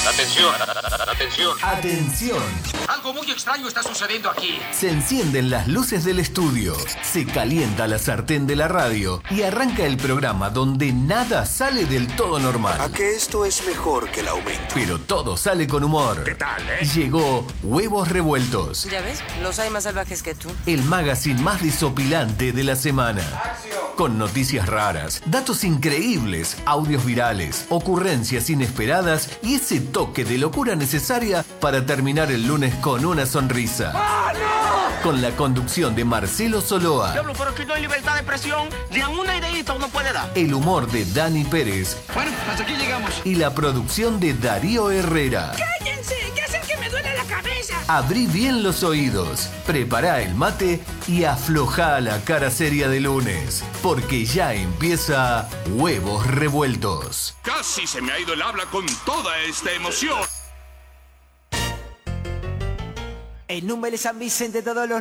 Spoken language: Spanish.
Atención, atención. Atención. Algo muy extraño está sucediendo aquí. Se encienden las luces del estudio, se calienta la sartén de la radio y arranca el programa donde nada sale del todo normal. ¿A que esto es mejor que el aumento? Pero todo sale con humor. ¿Qué tal, Llegó Huevos Revueltos. Ya ves, los hay más salvajes que tú. El magazine más desopilante de la semana. Con noticias raras, datos increíbles, audios virales, ocurrencias inesperadas y ese toque de locura necesaria para terminar el lunes con una sonrisa. ¡Ah, no! Con la conducción de Marcelo Soloa. Diablo, pero que no hay libertad de expresión. Ni a una ideita uno puede dar. El humor de Dani Pérez. Bueno, hasta aquí llegamos. Y la producción de Darío Herrera. ¡Cállense! ¡Que hacen que me duele la cabeza! Abrí bien los oídos, prepará el mate y aflojá la cara seria de lunes, porque ya empieza Huevos Revueltos. Casi se me ha ido el habla con toda esta emoción. En Número San Vicente todos los